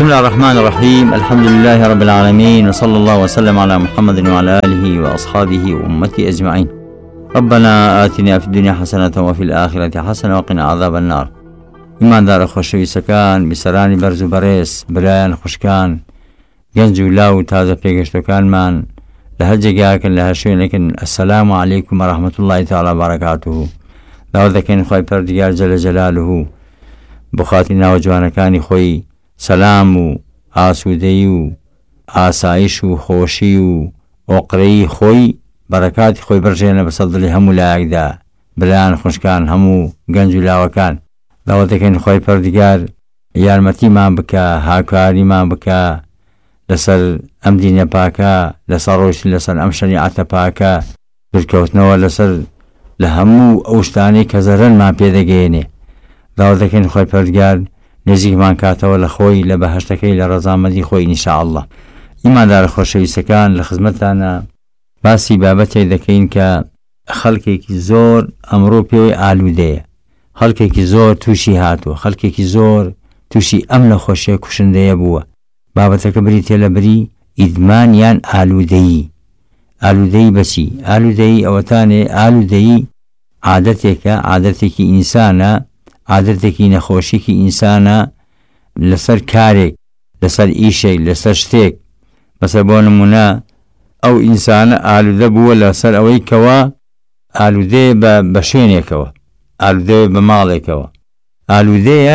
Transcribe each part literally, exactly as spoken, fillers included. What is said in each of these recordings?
بسم الله الرحمن الرحيم. الحمد لله رب العالمين، وصلى الله وسلم على محمد وعلى آله وأصحابه وأمته أجمعين. ربنا آتنا في الدنيا حسنة وفي الآخرة حسنة وقنا عذاب النار. إيمان دار خوشوي سكان بسراني برزو بريس بريان خوشكان گەنج و لاو و تازە پێگەشتەکانمان لە هەر جێگایەکن لە هەر شوێنێکن. السلام علیکم و رحمة الله تعالی و بەرەکاتوه. داوت دەکەین خۆی پەروەردگار جەل جەلالوه بۆ خاتی ناوە جوانەکانی خۆی سەلام و ئاسوودەیی و ئاسایش و خۆشی و ئۆقرەی خۆی بەرەکاتی خۆی بڕژێنە بەسەر دڵی هەموو لایەکدا، برایان خوشکان هەموو گەنج و لاوەکان. داوت دەکەین خۆی پەروەردگار یارمەتیمان بکە، هاوکاریمان بکە لەسەر ئەم دینە پاکە، لەسەر ڕۆیشتن لەسەر ئەم شەریعەتە پاکە، دوورکەوتنەوە لەسەر لە هەموو ئەو شتانەی کە زەرەرمان پێدەگەێنێ. داوت دەکەین خۆی پەروەردگار نزیکمان کاتەوە لە خۆی لە بەهەشتەکەی لە ڕەزامەندی خۆی ئینشاءالله. ئیماندارە خۆشەویستەکان، لە خزمەتتانە باسی بابەتێک دەکەین کە خەڵکێکی زۆر ئەمڕۆ پێوەی ئالوودەیە، خەڵکێکی زۆر تووشی هاتووە، خەڵکێکی زۆر تووشی ئەم نەخۆشیە کوشندەیە بووە. بابەتەکە بریتێ لە بری ئیدمان یان ئالوودەیی. ئالوودەیی بەچی؟ ئالوودەیی ئەوەتانێ ئالوودەیی عادەتێکە، عادەتێکی ئینسانە، عادەتێکی نەخۆشیێکی ئینسانە لەسەر کارێک، لەسەر ئیشێک، لەسەر شتێک. بەسەر بۆ نمونە ئەو ئینسانە ئالوودە بووە لەسەر ئەوەی کەوە ئالوودەیە بە شوێنێکەوە، ئالوودەیە بە ماڵێکەوە، ئالوودەیە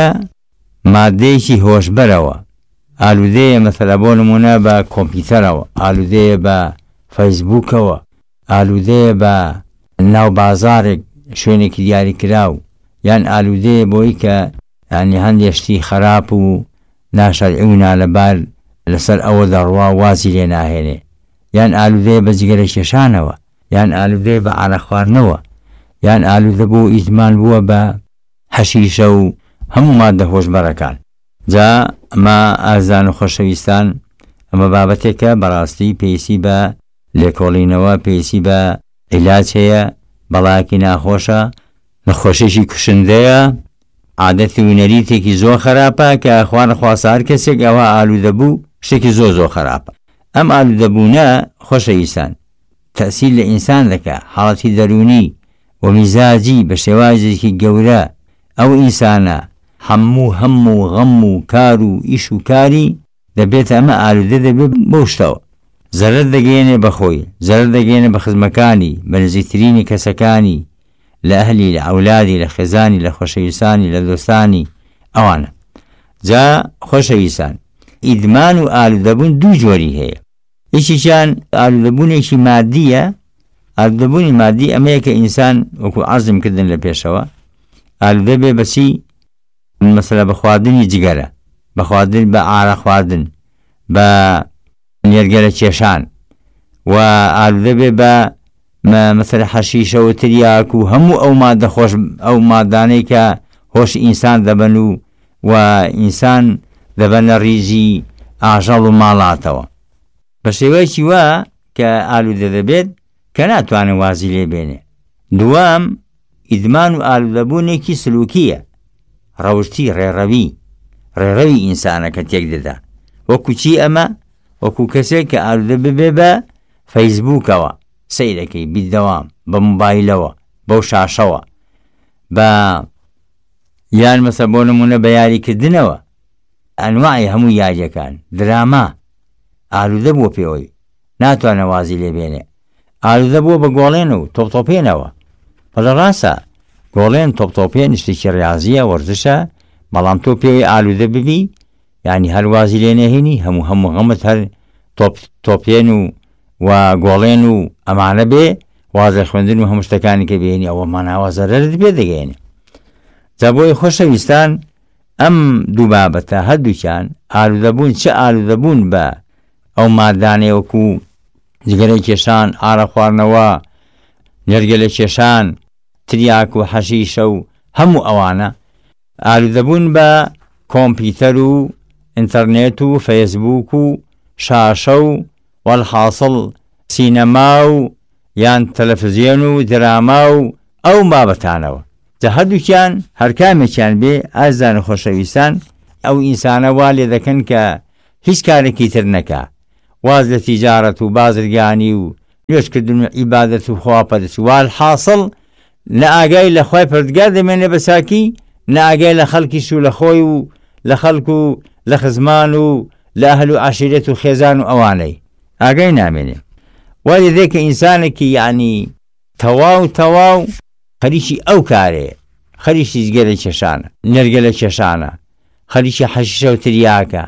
مادەیەکی هۆشبەرەوە، ئالوودەیە مەسەلە بۆ نمونە بە کۆمپیوتەرەوە، ئالوودەیە بە فەیسبووکەوە، ئالوودەیە بە ناو بازارێک شوێنێکی دیاری کراو، یان ئالوودەیە بۆی کە یعنی هەندێک شتی خراپ و ناشەرعی و نالەبار لەسەر ئەوە دەڕوا وازی لێ ناهێنێ، یان ئالوودەیە بە جگەرە کێشانەوە، یان ئالوودەیە بە عارە خواردنەوە، یان ئالوودە بۆ ئیدمان بووە بە حەشیشە و هەموو مادە هۆشبەرەکان. جا ئەمە ئازان و خۆشەویستان، ئەمە بابەتێکە بەڕاستی پێویستی بە لێکۆڵینەوە، پێویستی بە عیلاج هەیە، بەڵایەکی ناخۆشە، نەخۆشیێکی کوشندەیە، عادەتی و نەریتێکی زۆر خراپە کە خوا نەخواسە هەر کەسێک ئەوە ئالوودە بوو شتێکی زۆر زۆر خراپە. ئەم ئالوودەبوونە خۆشەویستان تەئسیر لە ئینسان دەکات، حاڵەتی دەرونی و میزاجی بە شێوازێکی گەورە. ئەو ئینسانە هەموو هەموو غەم و کار و ئیش و کاری دەبێت ئەمە ئالوودە دەبێت بۆ شتەوە. زەرەر دەگەێنێ بە خۆی، زەرەر دەگەێنێ بە خزمەکانی، بە نزیکترینی کەسەکانی، لە ئەهلی، لە ئەولادی، لە خێزانی، لە خۆشەویستانی، لە دۆستانی ئەوانە. جا خۆشەویستان، ئیدمان و ئالوودەبوون دوو جۆری هەیە. یەکێکیان ئالوودەبوونێکی مادیە. ئالوودەبوونی مادی ئەمەیە کە ئینسان وەکو عەرزم کردن لە پێشەوە ئالوودە بێ بەچی؟ مەسەلە بە خواردنی جگەرە، بە خواردن، بە ئارە خواردن، بە نێرگەرە کێشان، و ئالوودە بێ بە مەسەلە حەشیشە و تریاک و هەموو ئەو مادە خۆش، ئەو مادانەی کە هۆش ئینسان دەبن و و ئینسان دەبەنە ڕیزی ئاژەڵ و ماڵاتەوە. بە شێوەیەکی وا کە ئالوودە دەبێت کە ناتوانێت وازی لێ بێنێ. دووەم، ئیدمان و ئالوودەبوونێکی سلوکیە، ڕەوشتی، ڕێڕەوی، ڕێڕەوی ئینسانە کە تێک دەدا. وەکو چی ئەمە؟ وەکو کەسێک کە ئالوودە ببێ بە فەیسبووکەوە سەیرەکەی بیدەوام، بە مۆبایلەوە، بەو شاشەوە، بە یان مەسە بۆ نمونە بە یاریکردنەوە، ئەنواعی هەموو یاریەکان، دراما. ئالوودە بووە پێوەی، ناتوانە وازی لێ بێنێ. ئالوودە بووە بە گۆڵێن و تۆپتۆپێنەوە. بەڵە ڕاستە گۆڵێن، تۆپتۆپێن شتێکی ڕاضیە، وەرزشە، بەڵام تۆ پێوەی ئالوودە ببی، یعنی هەر وازی لێ نەهێنی، هەموو هەموو غەمت هەر تۆپێن و و گۆڵێن و ئەمانە بێ، وازە خوێندن و هەموو شتەکانی کە بێنی، ئەوە ماناوە زەرەرت پێ دەگەێنێ. جا بۆی خۆشەویستان، ئەم دوو بابەتە هەردووکیان ئالوودەبوون، چه ئالوودەبوون بە ئەو مادانەی وەکو جگەرەی کێشان، ئارە خواردنەوە، نێرگەلە کێشان، تریاک و حەشیشە و هەموو ئەوانە، ئالوودەبوون بە کۆمپیوتەر و ئینتەرنێت و فەیسبووک و شاشە و وەڵحاصڵ سینەما و یان تەلەڤیزیۆن و دراما و ئەو بابەتانەوە. جا هەردووکیان هەر کامێکیان بێ ئازان و خۆشەویستان ئەو ئینسانە وا لێ دەکەن کە هیچ کارێکی تر نەکا، واز لە تیجارەت و بازرگانی و نوێشکردن و عیبادەت و خواپەرست، والحاصڵ لە ئاگای لە خوای پەروەردگار دەمێنێ بە ساکی، لە ئاگای لە خەڵکیش و لە خۆی و لە خەڵک و لە خزمان و لە ئەهل و عەشیرەت و خێزان و ئەوانەی ئاگای نامێنێ. وا لێ دێ کە ئینسانێکی یعنی تەواو تەواو خەریکی ئەو کارێ، خەریکی جگە لە کێشانە، نەرگە لە کێشانە، خەریکی حەشیشە و تریاکە،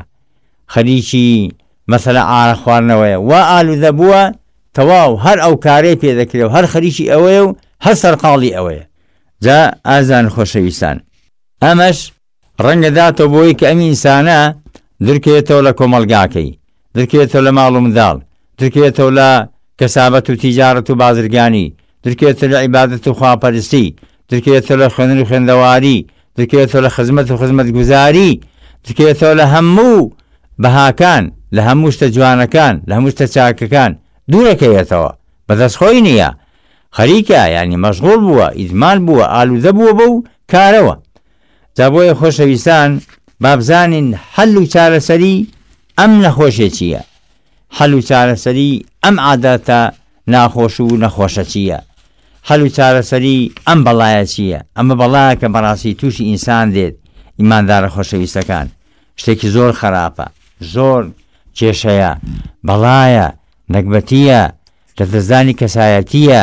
خەریکی مەسەلە ئارە خواردنەوەیە، وا ئالوودە بووە تەواو هەر ئەو کارەی پێ دەکرێت و هەر خەریکی ئەوەیە و هەر سەرقاڵی ئەوەیە. جا ئازان خۆشەویستان، ئەمەش ڕەنگە داتەوە بۆی کە ئەم ئینسانە درکێتەوە لە کۆمەلگاکەی، درکێتەوە لە ماڵ و منداڵ، درکێتەوە لە کەسابەت و تیجارەت و بازرگانی، درکێتەوە لە عیبادەت و خواپەرستی، درکێتەوە لە خوێندن و خوێندەواری، درکێتەوە لە خزمەت و خزمەت گوزاری، درکێتەوە لە هەموو بەهاکان، لە هەموو شتە جوانەکان، لە هەموو شتە چاکەکان دوورەکەوێتەوە، بەدەستخۆی نییە، خەریکە، یعنی مەشغوڵ بووە، ئیدمان بووە، ئالوودە بووە بەو کارەوە. جا بۆیە خۆشەویستان با بزانین حەل و چارەسەری ئەم نەخۆشیە چییە، حەل و چارەسەری ئەم عادەتە ناخۆش و نەخۆشە چییە، حەل و چارەسەری ئەم بەڵایە چییە. ئەمە بەڵایە کە بەڕاستی تووشی ئینسان دێت. ئیماندارە خۆشەویستەکان، شتێکی زۆر خراپە، زۆر کێشەیە، بەڵایە، نەکبەتیە، لە دەستدانی کەسایەتیە،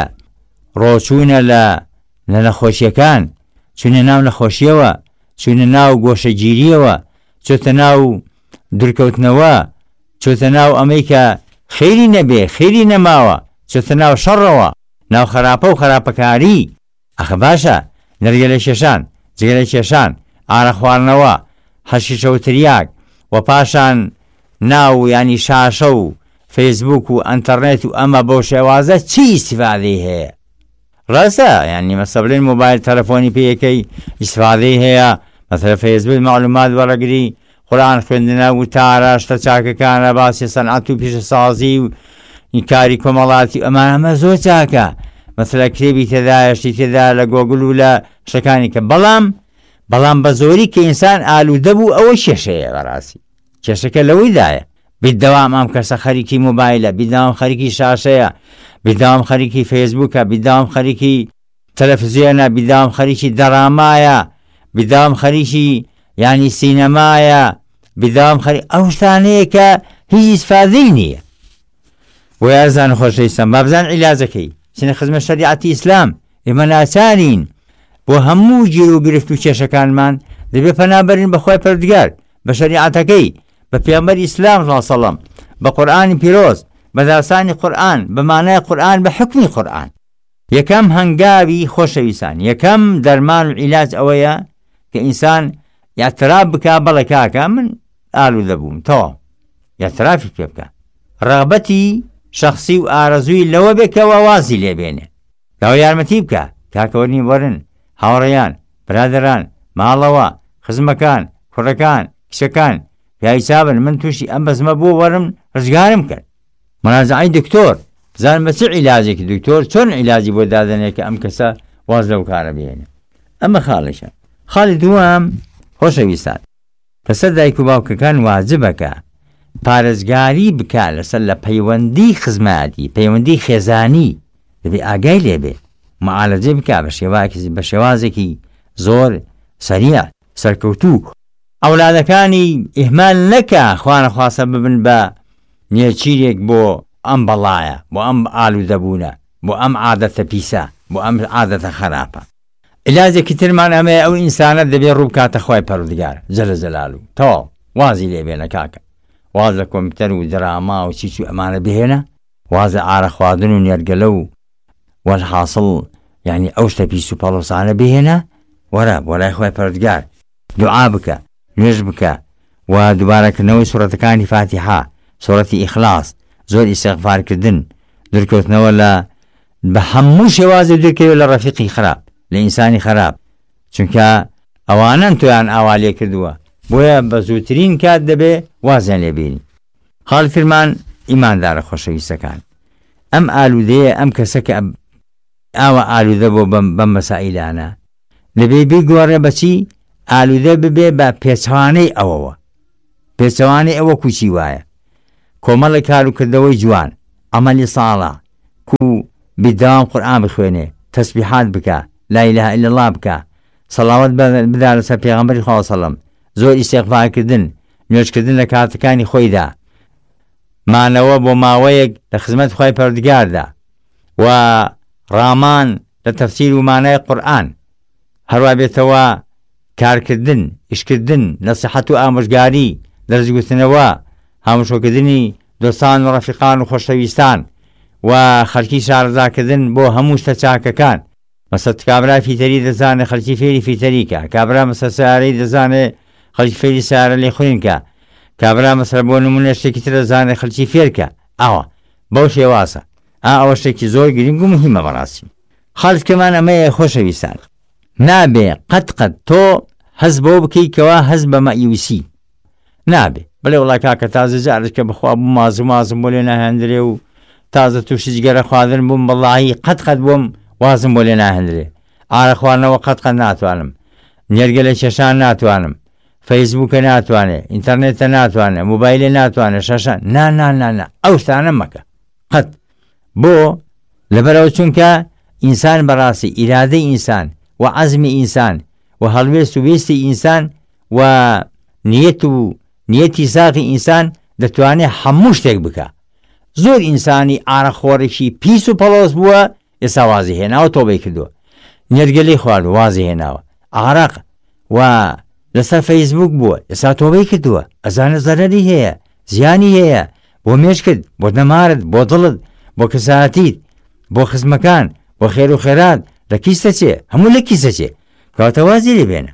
ڕۆچوونە لە نەخۆشیەکان، چونە ناو نەخۆشیەوە، چونە ناو گۆشەگیریەوە، چۆتە ناو درکەوتنەوە، چۆتە ناو ئەمەی کە خێری نەبێ، خێری نەماوە، چۆتە ناو شەڕەوە، ناو خراپە و خراپەکاری. ئەخە باشە نەرگە لە کێشان، جگە لە کێشان، ئارە خواردنەوە، حەشیشە و تریاک، و پاشان ناو ینی شاشە و فەیسبوک و ئەنتەرنێت و ئەمە بۆ شێوازە چی ئیسیفادەی هەیە؟ ڕاستە، ینی مەسەبلێن مۆبایل تەلەفۆنی پێیەکەی ئیسیفادەی هەیە، مەسەلە فەیسبوک معلومات وەرەگری، قورئان خوێندنە و تارە، شتە چاکەکانە، باسی سەنعەت و پیشەسازی و کاری کۆمەڵاتی، ئەمان ئەمە زۆر چاکە، مەسەلە کتێبی تێدایە، شتی تێدا لە گۆگل و لە شتەکانی کە بەڵام بەڵام بە زۆری کە ئینسان ئالوودە بوو ئەوە کێشەیە. بەڕاستی کێشەکە لەوەیدایە بیدەوام ئەم کەسە خەریکی مۆبایلە، بیداوام خەریکی شاشەیە، بیداوام خەریکی فەیسبوکە، بیداوام خەریکی تەلەڤیزیۆنە، بیداوام خەریکی دەرامایە، بیداوام خەریکی ینی سینەمایە، بیداوام خەری ئەو شتانەیە کە هیچ ئیسفادەی نییە. بۆ یارزان خۆشەویستان با بزان عیلاجەکەی چنە خزمەت شەریعەتی ئیسلام. ئێمە ناچارین بۆ هەموو گیر و گرفت و کێشەکانمان دەبێ پەنابەرین بە خوای پەروەردگار، بە شەریعەتەکەی، بە پێغەمبەری ئیسلام صلی الله علیه و سەلەم، بە قورئانی پیرۆز، بە داسانی قورئان، بە مانای قورئان، بە حکمی قورئان. یەکەم هەنگاوی خۆشەویستان، یەکەم دەرمان و عیلاج ئەوەیە کە ئینسان ئیعتراف بکا، بەڵێ کاکە من ئالوودە بووم، تەواو ئیعترافی پێ بکە، ڕەغبەتی شەخسی و ئارەزووی لەوە بێکەوە وازی لێبێنێ، داوا یارمەتی بکە، کاکەوەرنی وەرن، هاوڕێیان، برادەران، ماڵەوە، خزمەکان، کوڕەکان، کچەکان پیاوی چابن، من تووشی ئەم بەزمە بۆ وەرم ڕزگارم کرد. منازعەی دکتۆر، بزانم بە چ عیلاجێکی دکتۆر چۆن عیلاجی بۆ دادەنێ کە ئەم کەسە واز لەو کارە بێنێ. ئەمە خاڵێکە. خاڵی دووەم خۆشەویستان، لەسەر دایک و باوکەکان واجبەکە پارێزگاری بکە لەسەر لە پەیوەندی خزمەتی، پەیوەندی خێزانی، دەبێ ئاگای لێبێ، معالەجە بکە بە شێوازێکی زۆر سەریع سەرکەوتوو. ئەولادەکانی ئیهمال نەکە، خوا نەخواسە ببن بە نێچیرێک بۆ ئەم بەڵایە، بۆ ئەم ئالوودەبوونە، بۆ ئەم عادەتە پیسە، بۆ ئەم عادەتە خراپە. عیلاجێکی ترمان ئەمەیە، ئەو ئینسانە دەبێ ڕوو بکاتە خوای پەروەردگار جەل جەلالوو، تەواو وازی لێبێنە کاکە، واز لە کۆمپیوتەر و دراما و چیچ و ئەمانە بهێنە، وازە ئارە خواردن و نێرگەلە و وەلحاصڵ یعنی ئەو شتە پیس و پەڵۆسانە بهێنە، وەرە بۆ لای خوای پەروەردگار دوعا بکە، نوێژ بکە، و دووبارەکردنەوەی سوورەتەکانی فاتیحە، سوورەتی ئیخلاس، زۆر ئیستیغفارکردن، دوورکەوتنەوە لە بە هەموو شێوازە دوورکەوێ لە ڕەفیقی خراپ، لە ئینسانی خراپ، چونکە ئەوانن تۆیان ئاوا لێ کردووە، بۆیە بە زووترین کات دەبێ وازیان لێبێنی. خاڵی فرمان ئیماندارە خۆشەویستەکان، ئەم ئالوودەیە، ئەم کەسە کە ئاوە ئالوودە بۆ بەم مەسائیلانە، لەبێ بیگۆڕێ بەچی ئالوودە ببێ بە پێچوانەی ئەوەوە. پێچەوانەی ئەوە کوچی وایە کۆمەڵی کاروکردەوەی جوان، ئەمەلی ساڵە، کو بێداوام قورئان بخوێنێ، تەسبیحات بکە، لا ئیلاهە ئیلا الله بکە، سەڵاوەت بدا لەسەر پێغەمبەری خوا سەڵەم، زۆر ئیستیغفارکردن، نوێژکردن لە کاتەکانی خۆیدا، مانەوە بۆ ماوەیەک لە خزمەت خوای پەروەردگاردا، و ڕامان لە تەفسیر و مانای قورئان، هەروە بێتەوە کارکردن، ئیشکردن، نەسیحەت و ئامۆژگاری، دەرزگوتنەوە، هاموشۆکردنی دۆستان و ڕەفیقان و خۆشەویستان، و خەڵکی شارەزاکردن بۆ هەموو شتە چاکەکان. مەسەد کابرا فیتەری دەزانێ خەڵکی فێری فیتەریکە، کابرا مەسە سیارەی دەزانێ خەڵکی فێری سیارە لێ خوێنکە، کابرا مەسەر بۆ نمونە شتێکی تر دەزانێ خەڵکی فێرکە. ئەوە بەو شێواسە. ئا ئەوە شتێکی زۆر گرنگ و مهمە بەڕاستی. خەڵکەمان ئەمەیە خۆشەویستان، نابێ قەت قەت تۆ هەز بۆ بکەیتەوە هەز بە مەیوسی نابێ، بڵێ وڵای کاکە تازە جارێککە بخوا بوو مازم مازم بۆ لێ ناهێندرێ و تازە تووشی جگەرە خواردن بووم، بەڵڵاهی قەت قەت بۆم وازم بۆ لێ ناهێندرێ، ئارە خواردنەوە قەت قەت ناتوانم، نێرگە لە کێشان ناتوانم، فەیسبووکە ناتوانێ، ئینتەرنێتە ناتوانێ، موبایلێ ناتوانێ، شەشان نا نا نا نا ئەو شتانە مەکە قەت. بۆ لەبەرەوە چونکە ئینسان بەڕاستی ئیرادەی ئینسان و عەزمی ئینسان و هەڵوێست و وێستی ئینسان و نیەت و نیەتی ساغی ئینسان دەتوانێت هەموو شتێک بکە. زۆر ئینسانی ئارەخۆڕێکی پیس و پەڵۆز بووە، ئێستا وازی هێناوە تۆبەی کردووە، نێرگەلەی خوارد وازی هێناوە، ئارەق و لەسەر فەیسبوک بووە، ئێستا تۆبەی کردووە، ئەزانە زەرەری هەیە، زیانی هەیە بۆ مێش کرد، بۆ نەمارت، بۆ دڵت، بۆ کەساتیت، بۆ خزمەکان، بۆ خێر و خێرات، لە کیسە چێ هەموو لە کیسە چێ کەواتە وازی لێ بێنە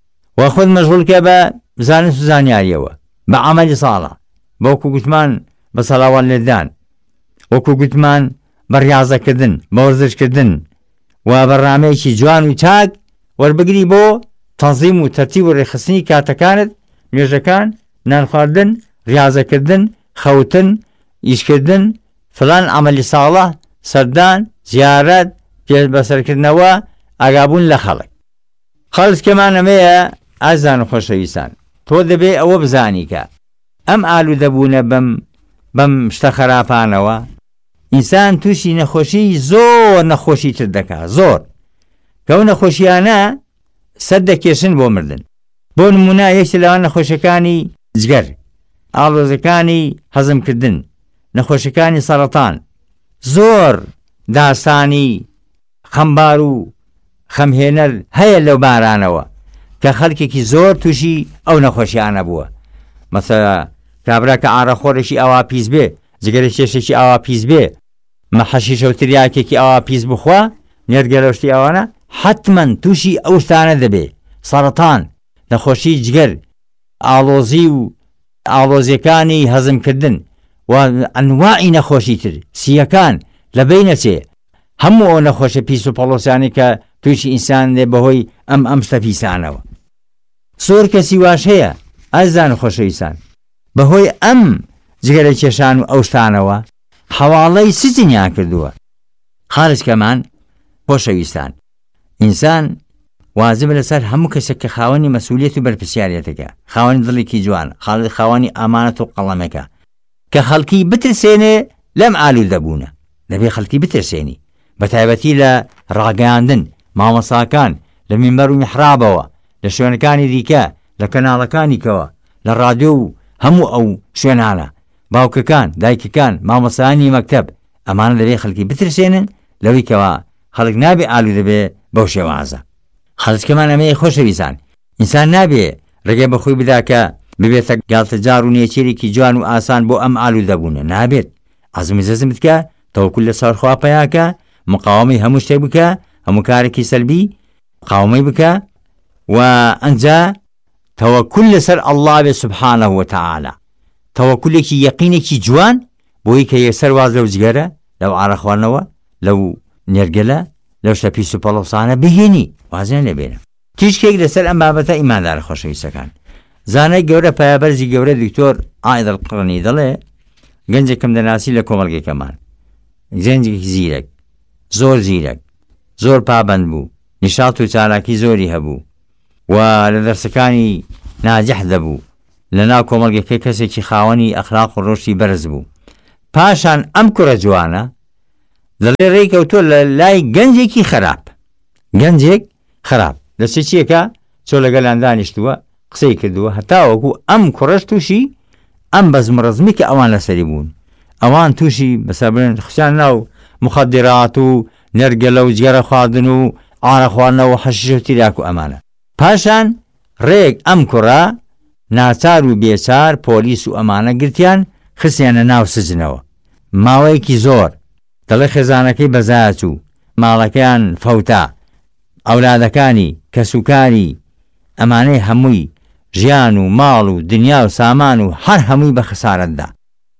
و خۆت مەشغوڵکە بە زانست و زانیاریەوە، بە عەمەلی ساڵە، بەوکو گوتمان بە سەڵاوات لێدان، وەکو گوتمان بە ڕیاضەکردن، بە وەرزشکردن و بەڕامەیەکی جوان و چاک وەربگری بۆ تەنزیم و تەرتیب و ڕێخستنی کاتەکانت، نوێژەکان، نان خواردن، ڕیاضەکردن، خەوتن، ئیشکردن، فلان عەمەلی ساڵە، سەردان، زیارەت، بەسەرکردنەوە، ئاگابوون لە خەڵک. خەڵکەمان ئەمەیە ئازان و خۆشەویستان، تۆ دەبێ ئەوە بزانی کە ئەم ئالوودەبوونە بەم بەم شتە خراپانەوە ئینسان تووشی نەخۆشی زۆر نەخۆشی تر دەکات، زۆر کەو نەخۆشیانە سەد دەکێشن بۆ مردن. بۆ نمونە یەکێک لەوان نەخۆشیەکانی جگەر، ئاڵۆزەکانی هەزمکردن، نەخۆشیەکانی سەرەتان، زۆر داسانی خەمبار و خەمهێنەر هەیە لەو بارانەوە کە خەڵکێکی زۆر تووشی ئەو نەخۆشیانە بووە. مەسەلا کابرا کە ئارەخۆڕێکی ئاوا پیس بێ، جگەرە کێشێکی ئاوا پیس بێ، مەحەشیشە و تریاکێکی ئاوا پیس بخوا، نێرگە لە شتی ئەوانە حتمەن تووشی ئەو شتانە دەبێ، سەرەتان، نەخۆشی جگەر، ئاڵۆزی و ئاڵۆزیەکانی هەزمکردن و ئەنواعی نەخۆشی تر سیەکان لە بینەچێ، هەموو ئەو نەخۆشە پیس و پەڵۆسیانی کە تووشی ئینسان دێ بەهۆی ئەم ئەم شتە پیسانەوە. زۆر کەسی واش هەیە ئازان و خۆشەویستان بەهۆی ئەم جگەرە کێشان و ئەو شتانەوە حەواڵەی سجنیان کردووە. خاڵچکەمان خۆشەویستان، ئینسان واجب لەسەر هەموو کەسێک کە خاوەنی مەسئولیەت و بەرپرسیارەتەکە، خاوەنی دڵێکی جوان، خاوەنی ئامانەت و قەڵەمەکە، کە خەڵکی بترسێنێ لەم ئالوودەبوونە، دەبێ خەڵکی بترسێنی، بەتایبەتی لە ڕاگەیاندن، مامۆساکان، لە مینبەر و میحرابەوە، لە شوێنەکانی دیکە، لە کەناڵەکانیکەوە، لە ڕادیۆ و هەموو ئەو شوێنانە، باوکەکان، دایکەکان، مامۆسایانی مەکتەب، ئەمانە دەبێ خەڵکی بترسێنن لەوەی کەوا خەڵک نابێ ئالوودە بێ بەو شێوازە. خەڵکەمان ئەمەیە خۆشەویستان، ئینسان نابێ ڕێگەی بەخۆی بدا کە ببێتە گاڵتەجار و نێچێرێکی جوان و ئاسان بۆ ئەم ئالوودەبوونە، نابێت. عەزم و جەزم بکە، تەوەکل لەسەر خوا پەیاکە، مقاومەی هەموو شتێک بکە، هەموو کارێکی سەلبی مقاومەی بکە و ئەنجا تەوەکل لەسەر ئەڵڵا بێ سوبحانەه وتەعالا، تەوەکولێکی یەقینێکی جوان بۆی کە یەکسەر واز لەو جگەرە، لەو ئارە خواردنەوە، لەو نێرگەلە، لەو شتە پیس و پەڵۆسانە بهێنی، وازیان لێ بێنە. تیشکێک لەسەر ئەم بابەتە ئیماندارە خۆشەویستەکان، زانای گەورە پایابەرزی گەورە دکتۆر عائید القڕنی دەڵێ گەنجێکم دەناسی لە کۆمەڵگەکەمان، گەنجێکی زیرەک، زۆر زیرەک، زۆر پابەند بوو، نیشاط و چالاکی زۆری هەبوو، و لە دەرسەکانی ناجح دەبوو، لەناو کۆمەڵگەکەی کەسێکی خاوەنی ئەخلاق و ڕۆشتی بەرز بوو. پاشان ئەم کوڕە جوانە دەڵێ ڕێکەوتۆ لە لای گەنجێکی خراپ، گەنجێک خراپ دەچێت چیەکە چۆ لەگەڵیان دانیشتووە قسەی کردووە، هەتاوەکو ئەم کوڕەش تووشی ئەم بەزمڕزمی کە ئەوان لەسەری بوون، ئەوان تووشی بەسەبرن خشیان ناو مخدرات و نەرگەلە و جگەرە خواردن و ئارە خواردنەوە و حەشیش و تیراک و ئەمانە. پاشان ڕێک ئەم کوڕە ناچار و بێچار پۆلیس و ئەمانە گرتیان خستیانە ناو سجنەوە ماوەیەکی زۆر. دەڵێ خێزانەکەی بەزایە چوو، ماڵەکەیان فەوتا، ئەولادەکانی کەسوکاری ئەمانەی هەمووی ژیان و ماڵ و دنیا و سامان و هەر هەمووی بە خسارەتدا.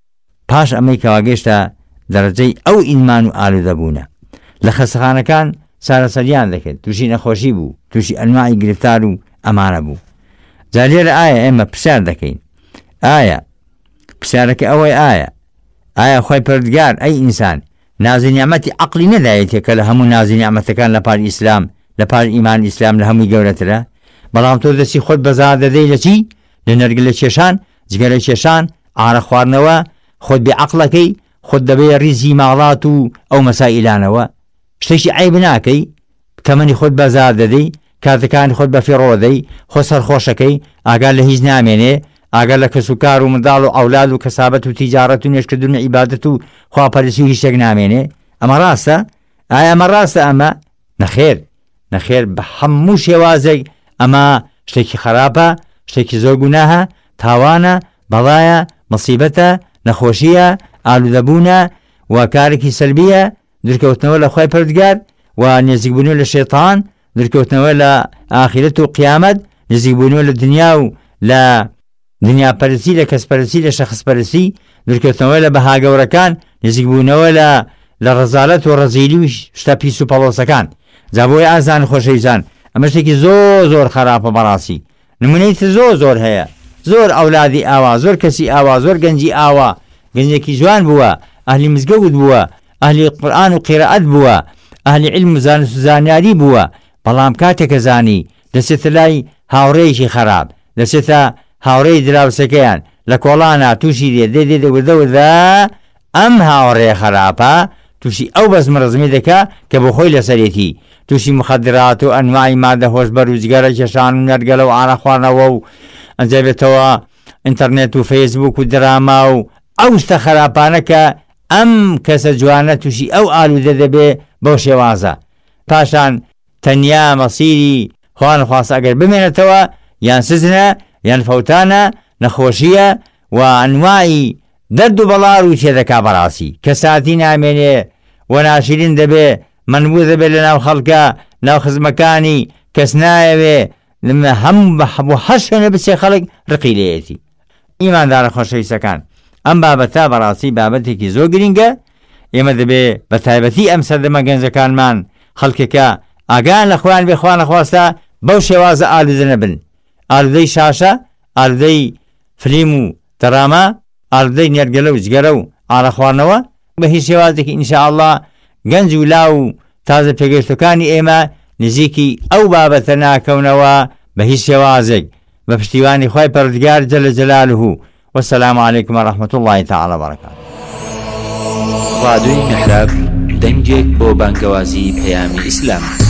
پاش ئەمەی کەواگەشتە دەرەجەی ئەو ئینمان و ئالوودەبوونە. لە خەستەخانەکان چارەسەریان دەکرد، تووشی نەخۆشی بوو، تووشی ئەنواعی گرفتار و ئەمانە بوو. جا لێرە ئایا ئێمە پرسیار دەکەین، ئایا پرسیارەکە ئەوەی ئایا ئایا خۆی پەروەردگار ئەی ئینسان نازی نیعمەتی عەقلی نەدایەتێ کە لە هەموو نازی نیعمەتەکان لە پاش ئیسلام لە پاش ئیمان ئیسلام لە هەمووی گەورەترە، بەڵام تۆ دەستی خۆت بەزار دەدەی لە چی؟ لە نەرگلە کێشان، جگەرە کێشان، ئارە خواردنەوە، خۆت بێعەقڵەکەی، خۆت دەبێ ریزی ماڵات و ئەو مەسائلانەوە، شتێکی عیب ناکەی، تەمەنی خۆت بەزار دەدەی، کاتەکانی خۆت بە فێڕۆدەی، خۆ سەرخۆشەکەی، ئاگار لە هیچ نامێنێ، ئاگەر لە کەسوکار و منداڵ و ئەولاد و کەسابەت و تیجارەت و نوێژکردن و عیبادەت و خواپەرستی و هیچ شتێک نامێنێ. ئەمە ڕاستە؟ ئایا ئەمە ڕاستە؟ ئەمە نەخێر، نەخێر بە هەموو شێوازێک ئەمە شتێکی خراپە، شتێکی زۆر گوناهە، تاوانە، بەڵایە، مصیبەتە، نەخۆشیە، ئالوودەبوونە و کارێکی سەلبیە، درکەوتنەوە لە خوای پەروەردگار و نزیکبوونەوە لە شەیطان، درکەوتنەوە لە ئاخرەت و قیامەت، نزیکبوونەوە لە دنیا و لە دنیا پەرستی، لە کەسپەرستی، لە شەخصپەرستی، درکەوتنەوە لە بەها گەورەکان، نزیکبوونەوە لە لە ڕەزالەت و ڕەزیلی و شتە پیس و پەڵۆسەکان. جا بۆی ئازان خۆشەویستان ئەمە شتێکی زۆر زۆر خراپە بەڕاستی. نمونەی تر زۆر زۆر هەیە، زۆر ئەولادی ئاوا، زۆر کەسی ئاوا، زۆر گەنجی ئاوا، گەنجێکی جوان بووە، ئەهلی مزگەوت بووە، ئەهلی قورئان و قیرەئەت بووە، ئەهلی علم و زانست و زانیاری بووە، بەڵام کاتێکە زانی دەچێتە لای هاوڕێیەکی خراپ، دەچێتە هاوڕێی دراوسەکەیان لە کۆڵانە تووشی دێ دێ دێ وردەوردە، ئەم هاوڕێ خراپە تووشی ئەو بەزمڕزمی دەکا کە بۆ خۆی لەسەرێتی، تووشی مخدرات و ئەنواعی مادە هۆشبەر و جگەرە کێشان و نەرگەلە و ئارە خواردنەوە و ئەنجابێتەوە ئینتەرنێت و فەیسبوک و دراما و ئەو شتە خراپانە کە ئەم کەسە جوانە تووشی ئەو ئالوودە دەبێ بەو شێوازە. پاشان تەنیا مەسیری خوان خواست ئەگەر بمێنێتەوە یان سزنە یان فەوتانە، نەخۆشیە و ئەنواعی دەرد و بەڵار و تێدەکا بەڕاستی، کەساتی نامێنێ و ناشرین دەبێ، منبوو دەبێت لە ناو خەڵکە، ناو خزمەکانی، کەس نایەوێ هەم بە هەر شوێنە بچێ خەڵک ڕقی لێیەتی. ئیماندارە خۆشەویستەکان، ئەم بابەتە بەڕاستی بابەتێکی زۆر گرینگە. ئێمە دەبێ بە تایبەتی ئەم سەردەمە گەنجەکانمان خەڵکێکە ئاگان لە خۆیان بێ خوا نەخواستە بەو شێوازە ئالوودە نەبن، ئالوودەی شاشە، ئالوودەی فلیم و دەراما، ئالوودەی نێرگەلە و جگەرە و ئارە خواردنەوە بە هیچ شێوازێکی ئینشاءالله گەنج و لاو و تازە پێگەشتەکانی ئێمە نزیکی ئەو بابەتە ناکەونەوە بە هیچ شێوازێک، بە پشتیوانی خوای پەروەردگار جەلە جەلالوه. والسلام عليكم ورحمة الله تعالى وبركاته. راديو محراب دەنگێک بۆ بانگەوازی پەیامی ئیسلام.